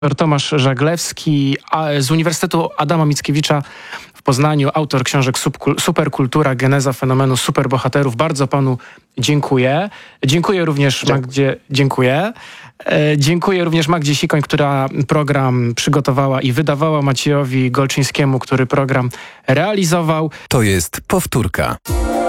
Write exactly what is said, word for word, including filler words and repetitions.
Tomasz Żaglewski z Uniwersytetu Adama Mickiewicza w Poznaniu, autor książek Superkultura, geneza fenomenu superbohaterów. Bardzo panu dziękuję. Dziękuję również Magdzie, dziękuję. Dziękuję również Magdzie Sikoń, która program przygotowała i wydawała, Maciejowi Golczyńskiemu, który program realizował. To jest powtórka.